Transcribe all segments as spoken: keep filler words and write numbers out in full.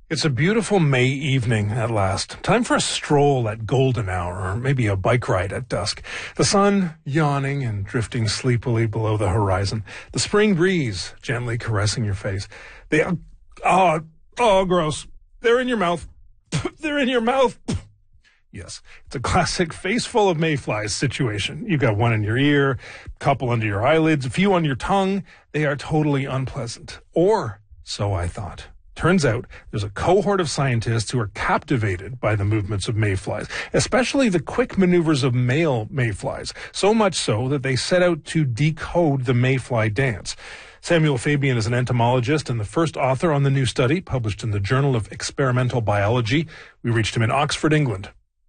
It's a beautiful May evening at last. Time for a stroll at golden hour, or maybe a bike ride at dusk. The sun yawning and drifting sleepily below the horizon. The spring breeze gently caressing your face. They, oh, oh, gross. They're in your mouth. They're in your mouth. Yes, it's a classic face full of mayflies situation. You've got one in your ear, a couple under your eyelids, a few on your tongue. They are totally unpleasant. Or so I thought. Turns out there's a cohort of scientists who are captivated by the movements of mayflies, especially the quick maneuvers of male mayflies, so much so that they set out to decode the mayfly dance. Samuel Fabian is an entomologist and the first author on the new study, published in the Journal of Experimental Biology. We reached him in Oxford, England.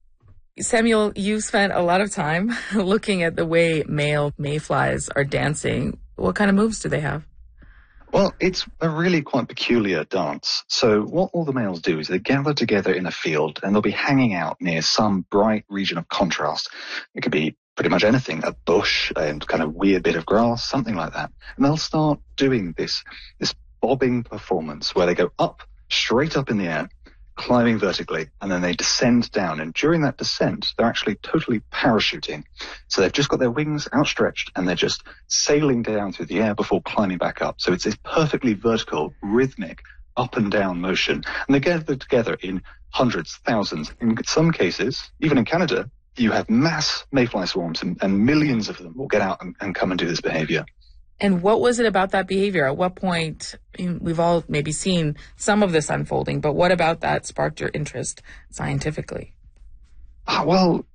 Samuel, you've spent a lot of time looking at the way male mayflies are dancing. What kind of moves do they have? Well, it's a really quite peculiar dance. So what all the males do is they gather together in a field and they'll be hanging out near some bright region of contrast. It could be pretty much anything, a bush and kind of weird bit of grass, something like that. And they'll start doing this, this bobbing performance where they go up, straight up in the air, climbing vertically, and then they descend down. And during that descent, they're actually totally parachuting. So they've just got their wings outstretched and they're just sailing down through the air before climbing back up. So it's this perfectly vertical, rhythmic, up and down motion. And they gather together in hundreds, thousands. In some cases, even in Canada, you have mass mayfly swarms and, and millions of them will get out and, and come and do this behavior. And what was it about that behavior? At what point, I mean, we've all maybe seen some of this unfolding, but what about that sparked your interest scientifically? Ah, well,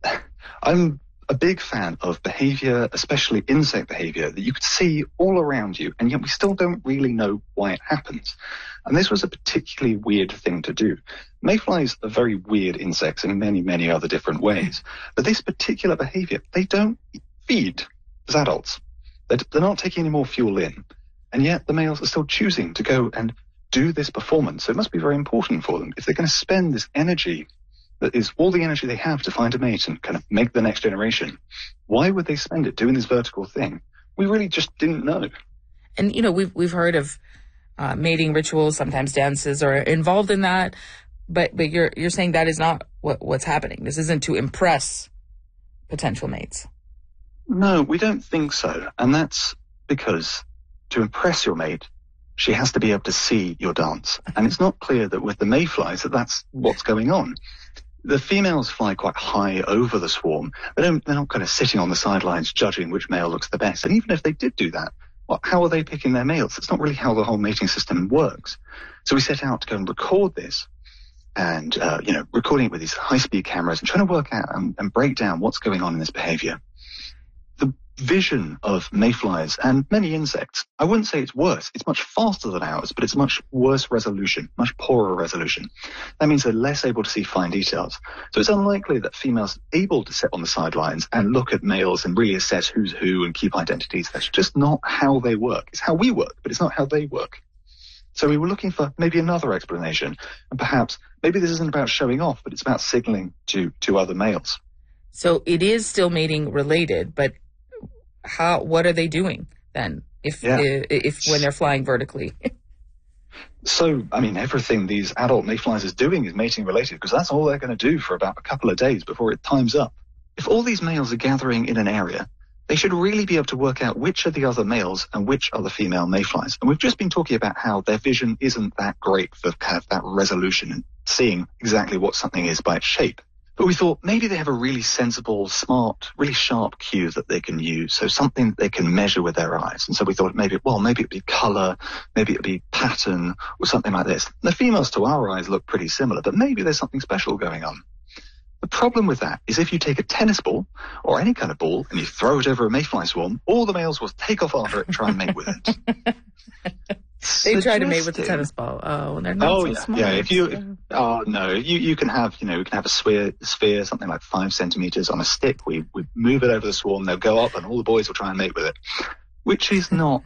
I'm a big fan of behavior, especially insect behavior, that you could see all around you, and yet we still don't really know why it happens. And this was a particularly weird thing to do. Mayflies are very weird insects in many, many other different ways. But this particular behavior, they don't feed as adults. They're not taking any more fuel in, and yet the males are still choosing to go and do this performance. So it must be very important for them. If they're going to spend this energy, that is all the energy they have to find a mate and kind of make the next generation, why would they spend it doing this vertical thing? We really just didn't know. And, you know, we've, we've heard of uh, mating rituals, sometimes dances are involved in that, but, but you're, you're saying that is not what, what's happening. This isn't to impress potential mates. No, we don't think so. And that's because to impress your mate, she has to be able to see your dance. And it's not clear that with the mayflies that that's what's going on. The females fly quite high over the swarm. They don't, they're not kind of sitting on the sidelines judging which male looks the best. And even if they did do that, well, how are they picking their males? It's not really how the whole mating system works. So we set out to go and record this. And, uh, you know, recording it with these high-speed cameras and trying to work out and, and break down what's going on in this behavior. The vision of mayflies and many insects, I wouldn't say it's worse. It's much faster than ours, but it's much worse resolution, much poorer resolution. That means they're less able to see fine details. So it's unlikely that females are able to sit on the sidelines and look at males and really assess who's who and keep identities. That's just not how they work. It's how we work, but it's not how they work. So we were looking for maybe another explanation. And perhaps maybe this isn't about showing off, but it's about signaling to, to other males. So it is still mating related, but how, what are they doing then if, yeah. if, if when they're flying vertically? So, I mean, everything these adult mayflies is doing is mating related because that's all they're going to do for about a couple of days before it times up. If all these males are gathering in an area, they should really be able to work out which are the other males and which are the female mayflies. And we've just been talking about how their vision isn't that great for kind of that resolution and seeing exactly what something is by its shape. But we thought maybe they have a really sensible, smart, really sharp cue that they can use. So something that they can measure with their eyes. And so we thought maybe, well, maybe it'd be color, maybe it'd be pattern or something like this. The females to our eyes look pretty similar, but maybe there's something special going on. The problem with that is if you take a tennis ball or any kind of ball and you throw it over a mayfly swarm, all the males will take off after it and try and mate with it. They try to mate with the tennis ball. Oh, and they're not oh, so yeah, smart. yeah. If you, if, oh no, you you can have, you know, you can have a sphere, sphere, something like five centimeters on a stick. We we move it over the swarm. They'll go up, and all the boys will try and mate with it, which is not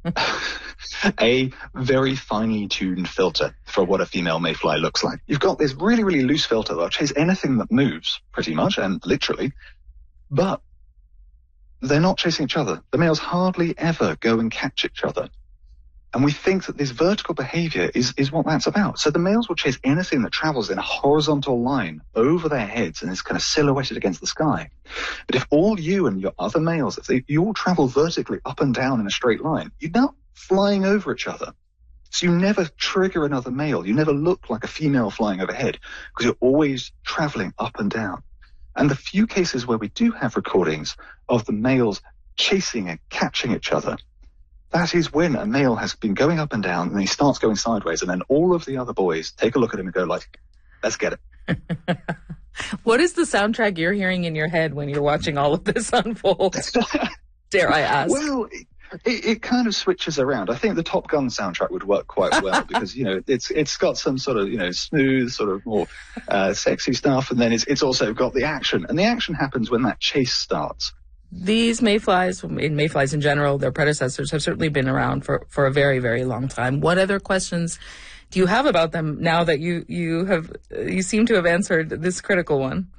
a very finely tuned filter for what a female mayfly looks like. You've got this really really loose filter that'll chase anything that moves, pretty much, and literally, but they're not chasing each other. The males hardly ever go and catch each other. And we think that this vertical behavior is, is what that's about. So the males will chase anything that travels in a horizontal line over their heads and is kind of silhouetted against the sky. But if all you and your other males, if they, you all travel vertically up and down in a straight line, you're not flying over each other. So you never trigger another male. You never look like a female flying overhead because you're always traveling up and down. And the few cases where we do have recordings of the males chasing and catching each other, that is when a male has been going up and down and he starts going sideways, and then all of the other boys take a look at him and go like, let's get it. What is the soundtrack you're hearing in your head when you're watching all of this unfold? Dare I ask? Well, it, it kind of switches around. I think the Top Gun soundtrack would work quite well because, you know, it's it's got some sort of, you know, smooth, sort of more uh, sexy stuff, and then it's it's also got the action. And the action happens when that chase starts. These mayflies, in mayflies in general, their predecessors have certainly been around for, for a very, very long time. What other questions do you have about them now that you, you have, you seem to have answered this critical one?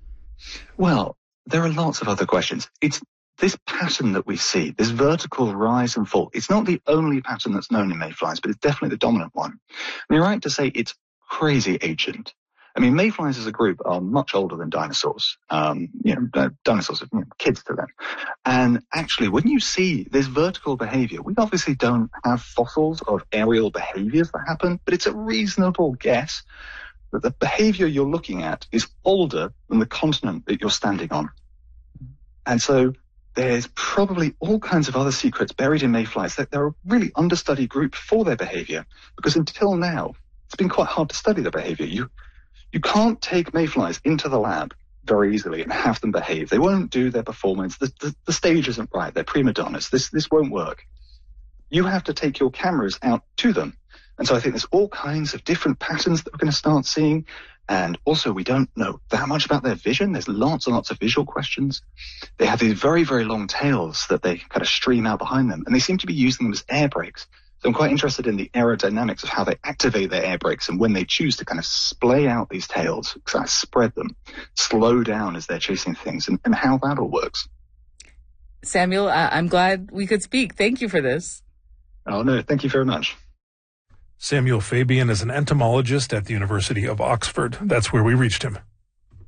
Well, there are lots of other questions. It's this pattern that we see, this vertical rise and fall. It's not the only pattern that's known in mayflies, but it's definitely the dominant one. And you're right to say it's crazy ancient. I mean, mayflies as a group are much older than dinosaurs. Um, you know, uh, dinosaurs are, you know, kids to them. And actually, when you see this vertical behavior, we obviously don't have fossils of aerial behaviors that happen, but it's a reasonable guess that the behavior you're looking at is older than the continent that you're standing on. And so there's probably all kinds of other secrets buried in mayflies that they're a really understudied group for their behavior, because until now, it's been quite hard to study their behavior. You You can't take mayflies into the lab very easily and have them behave. They won't do their performance. The, the, the stage isn't right. They're prima donnas. This, this won't work. You have to take your cameras out to them. And so I think there's all kinds of different patterns that we're going to start seeing. And also, we don't know that much about their vision. There's lots and lots of visual questions. They have these very, very long tails that they kind of stream out behind them. And they seem to be using them as air brakes. So I'm quite interested in the aerodynamics of how they activate their air brakes and when they choose to kind of splay out these tails, kind of spread them, slow down as they're chasing things, and, and how that all works. Samuel, I- I'm glad we could speak. Thank you for this. Oh, no, thank you very much. Samuel Fabian is an entomologist at the University of Oxford. That's where we reached him.